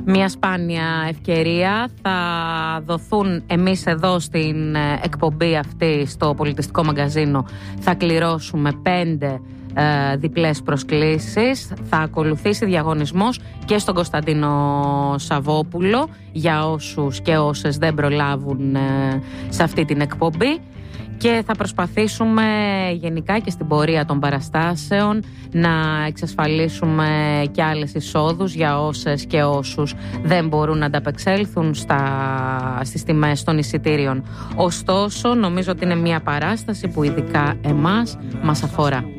Μια σπάνια ευκαιρία. Θα δοθούν εμείς εδώ στην εκπομπή αυτή στο Πολιτιστικό Μαγκαζίνο. Θα κληρώσουμε 5 διπλές προσκλήσεις. Θα ακολουθήσει διαγωνισμός και στον Κωνσταντίνο Σαββόπουλο για όσους και όσες δεν προλάβουν σε αυτή την εκπομπή. Και θα προσπαθήσουμε γενικά και στην πορεία των παραστάσεων να εξασφαλίσουμε και άλλες εισόδους για όσες και όσους δεν μπορούν να ανταπεξέλθουν στις τιμές των εισιτήριων. Ωστόσο, νομίζω ότι είναι μια παράσταση που ειδικά εμάς μας αφορά.